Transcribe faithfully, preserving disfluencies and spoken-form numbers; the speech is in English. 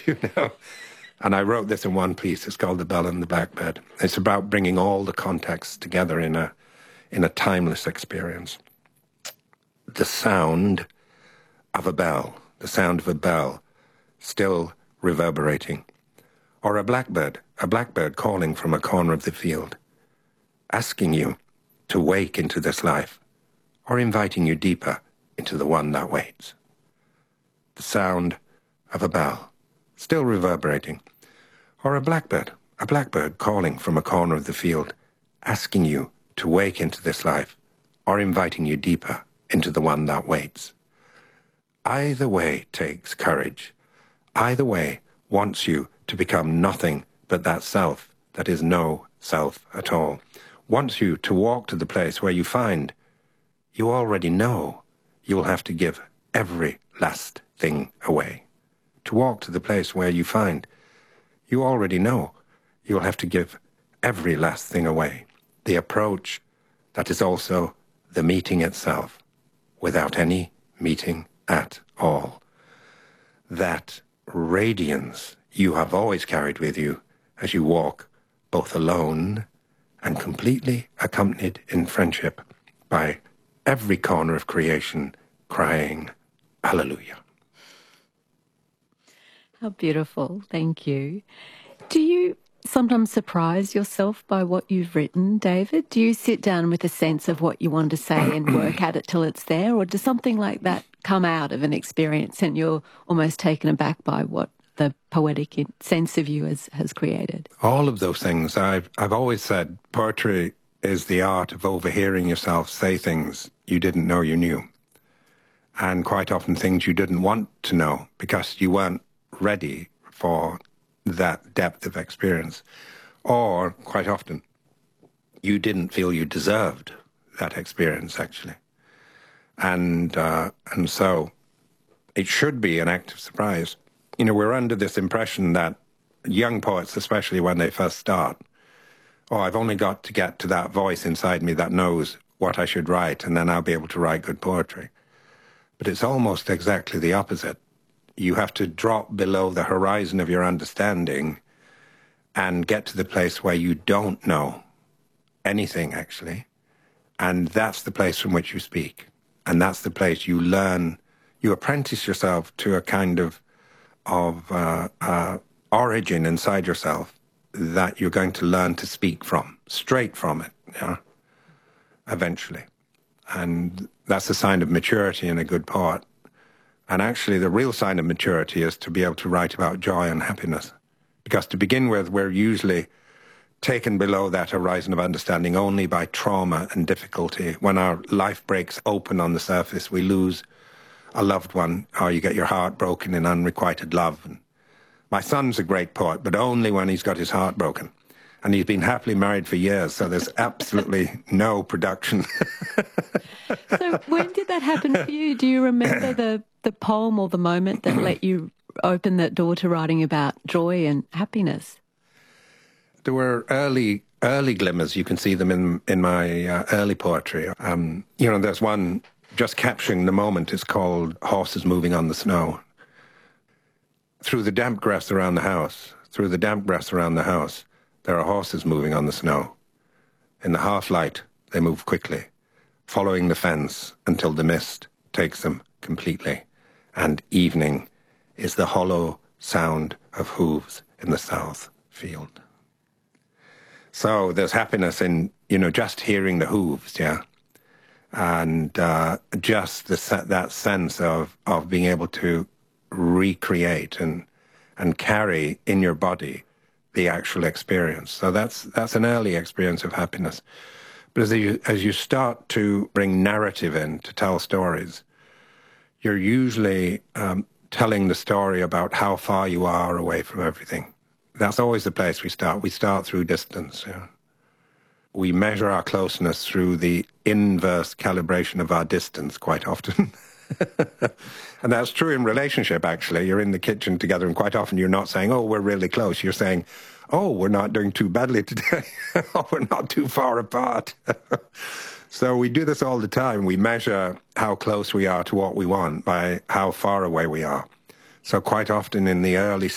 you know. And I wrote this in one piece. It's called The Bell and the Blackbird. It's about bringing all the contexts together in a in a timeless experience. The sound of a bell, the sound of a bell still reverberating. Or a blackbird, a blackbird calling from a corner of the field, asking you to wake into this life, or inviting you deeper into the one that waits. The sound of a bell, still reverberating. Or a blackbird, a blackbird calling from a corner of the field, asking you to wake into this life, or inviting you deeper into the one that waits. Either way takes courage. Either way wants you to become nothing but that self that is no self at all. Wants you to walk to the place where you find you already know you will have to give every last thing away. To walk to the place where you find you already know you'll have to give every last thing away. The approach that is also the meeting itself, without any meeting at all. That radiance you have always carried with you as you walk both alone and completely accompanied in friendship by every corner of creation crying, Hallelujah. How beautiful. Thank you. Do you sometimes surprise yourself by what you've written, David? Do you sit down with a sense of what you want to say and work at it till it's there? Or does something like that come out of an experience and you're almost taken aback by what the poetic sense of you has, has created? All of those things. I've, I've always said poetry is the art of overhearing yourself say things you didn't know you knew. And quite often things you didn't want to know because you weren't ready for that depth of experience. Or, quite often, you didn't feel you deserved that experience, actually. And, uh, and so it should be an act of surprise. You know, we're under this impression that young poets, especially when they first start, oh, I've only got to get to that voice inside me that knows what I should write, and then I'll be able to write good poetry. But it's almost exactly the opposite. You have to drop below the horizon of your understanding and get to the place where you don't know anything, actually. And that's the place from which you speak. And that's the place you learn, you apprentice yourself to a kind of, of uh, uh, origin inside yourself that you're going to learn to speak from, straight from it, yeah, eventually. And that's a sign of maturity in a good poet. And actually, the real sign of maturity is to be able to write about joy and happiness. Because to begin with, we're usually taken below that horizon of understanding only by trauma and difficulty. When our life breaks open on the surface, we lose a loved one, or you get your heart broken in unrequited love. And my son's a great poet, but only when he's got his heart broken. And he's been happily married for years, so there's absolutely no production. So when did that happen for you? Do you remember the, the poem or the moment that let you open that door to writing about joy and happiness? There were early early glimmers. You can see them in, in my uh, early poetry. Um, you know, there's one just capturing the moment. It's called Horses Moving on the Snow. Through the damp grass around the house, through the damp grass around the house, there are horses moving on the snow. In the half-light, they move quickly, following the fence until the mist takes them completely, and evening is the hollow sound of hooves in the south field. So there's happiness in, you know, just hearing the hooves, yeah, and uh, just the, that sense of, of being able to recreate and and carry in your body the actual experience. So that's that's an early experience of happiness. But as you, as you start to bring narrative in to tell stories, you're usually um, telling the story about how far you are away from everything. That's always the place we start. We start through distance. You know. We measure our closeness through the inverse calibration of our distance quite often. And that's true in relationship, actually. You're in the kitchen together, and quite often you're not saying, oh, we're really close. You're saying, oh, we're not doing too badly today. Oh, we're not too far apart. So we do this all the time. We measure how close we are to what we want by how far away we are. So quite often in the early